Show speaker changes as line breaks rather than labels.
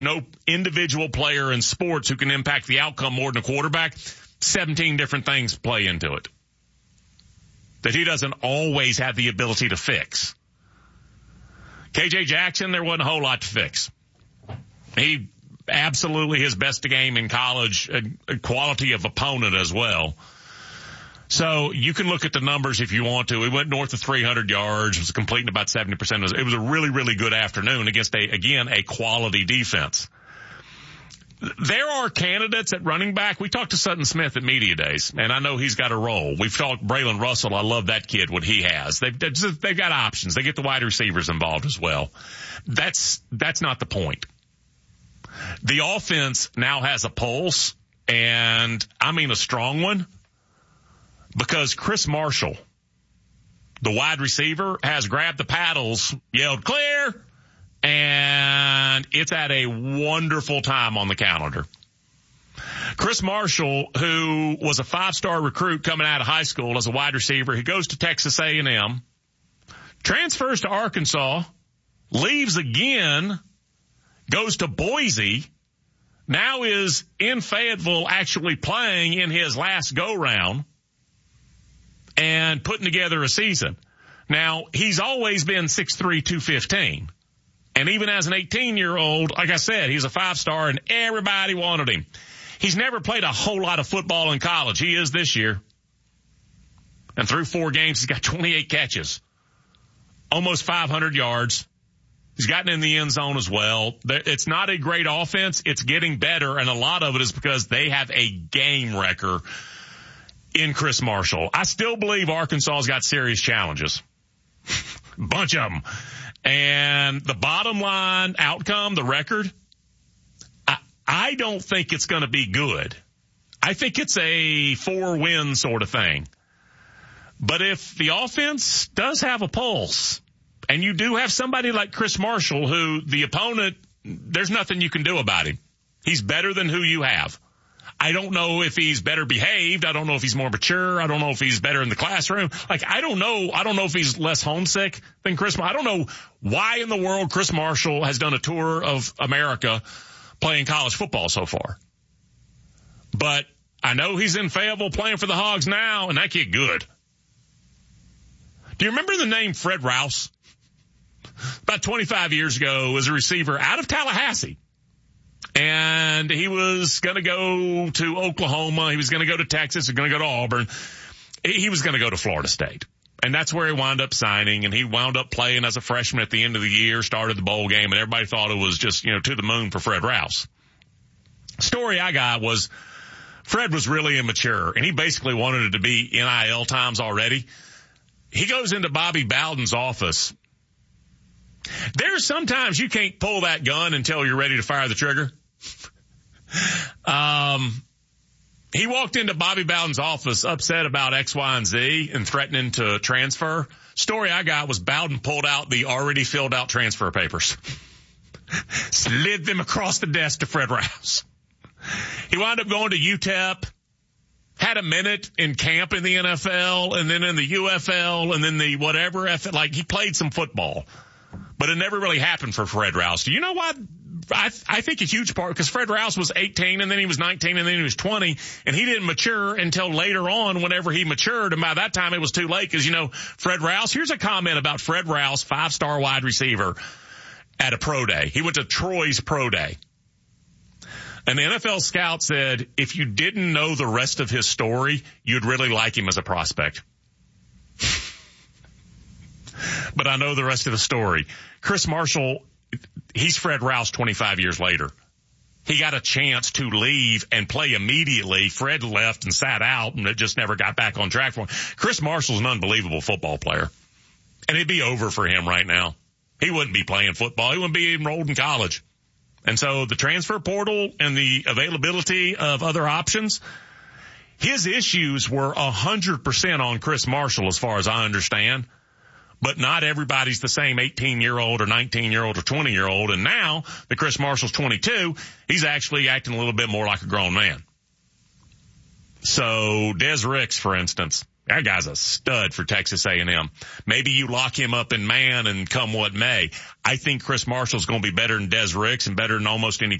no individual player in sports who can impact the outcome more than a quarterback. 17 different things play into it that he doesn't always have the ability to fix. KJ Jackson, there wasn't a whole lot to fix. He absolutely his best game in college, a quality of opponent as well. So you can look at the numbers if you want to. He went north of 300 yards, was completing about 70%. It was a really, really good afternoon against a quality defense. There are candidates at running back. We talked to Sutton Smith at Media Days, and I know he's got a role. We've talked Braylon Russell. I love that kid, what he has. They've got options. They get the wide receivers involved as well. That's not the point. The offense now has a pulse, and I mean a strong one, because Chris Marshall, the wide receiver, has grabbed the paddles, yelled clear, and it's at a wonderful time on the calendar. Chris Marshall, who was a 5-star recruit coming out of high school as a wide receiver, he goes to Texas A&M, transfers to Arkansas, leaves again, goes to Boise, now is in Fayetteville actually playing in his last go-round and putting together a season. Now, he's always been 6'3", 215. And even as an 18-year-old, like I said, he's a 5-star and everybody wanted him. He's never played a whole lot of football in college. He is this year. And through 4 games, he's got 28 catches, almost 500 yards. He's gotten in the end zone as well. It's not a great offense. It's getting better, and a lot of it is because they have a game wrecker in Chris Marshall. I still believe Arkansas's got serious challenges. Bunch of them. And the bottom line outcome, the record, I don't think it's going to be good. I think it's a 4-win sort of thing. But if the offense does have a pulse, and you do have somebody like Chris Marshall, who the opponent, there's nothing you can do about him. He's better than who you have. I don't know if he's better behaved. I don't know if he's more mature. I don't know if he's better in the classroom. I don't know. I don't know if he's less homesick than Chris. I don't know why in the world Chris Marshall has done a tour of America playing college football so far. But I know he's in Fayetteville playing for the Hogs now, and that kid good. Do you remember the name Fred Rouse? About 25 years ago, was a receiver out of Tallahassee. And he was going to go to Oklahoma. He was going to go to Texas. He was going to go to Auburn. He was going to go to Florida State. And that's where he wound up signing. And he wound up playing as a freshman at the end of the year, started the bowl game. And everybody thought it was just, to the moon for Fred Rouse. Story I got was Fred was really immature. And he basically wanted it to be NIL times already. He goes into Bobby Bowden's office. There's sometimes you can't pull that gun until you're ready to fire the trigger. He walked into Bobby Bowden's office upset about X, Y, and Z and threatening to transfer. Story I got was Bowden pulled out the already filled out transfer papers, slid them across the desk to Fred Rouse. He wound up going to UTEP, had a minute in camp in the NFL and then in the UFL and then the whatever. He played some football. But it never really happened for Fred Rouse. Do you know why? I think a huge part, because Fred Rouse was 18 and then he was 19 and then he was 20, and he didn't mature until later on whenever he matured, and by that time it was too late because, Fred Rouse, here's a comment about Fred Rouse, 5-star wide receiver at a pro day. He went to Troy's pro day. An NFL scout said, if you didn't know the rest of his story, you'd really like him as a prospect. But I know the rest of the story. Chris Marshall, he's Fred Rouse 25 years later. He got a chance to leave and play immediately. Fred left and sat out, and it just never got back on track for him. Chris Marshall's an unbelievable football player. And it'd be over for him right now. He wouldn't be playing football. He wouldn't be enrolled in college. And so the transfer portal and the availability of other options, his issues were 100% on Chris Marshall as far as I understand. But not everybody's the same 18-year-old or 19-year-old or 20-year-old. And now that Chris Marshall's 22, he's actually acting a little bit more like a grown man. So Des Ricks, for instance, That guy's a stud for Texas A&M. Maybe you lock him up in man and come what may. I think Chris Marshall's going to be better than Des Ricks and better than almost any